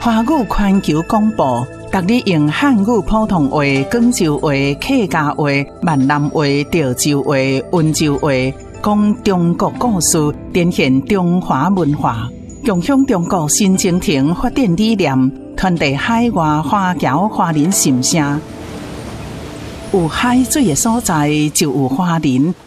华语环球广播，逐日用汉语普通话、广州话、客家话、闽南话、潮州话、温州话，讲中国故事，展现中华文化，共享中国新征程发展理念，传递海外华侨华人心声。有海水的所在，就有华人。